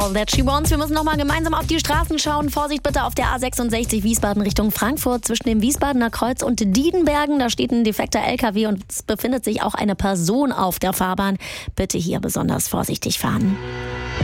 All That She Wants. Wir müssen nochmal gemeinsam auf die Straßen schauen. Vorsicht bitte auf der A66 Wiesbaden Richtung Frankfurt zwischen dem Wiesbadener Kreuz und Diedenbergen. Da steht ein defekter LKW und es befindet sich auch eine Person auf der Fahrbahn. Bitte hier besonders vorsichtig fahren.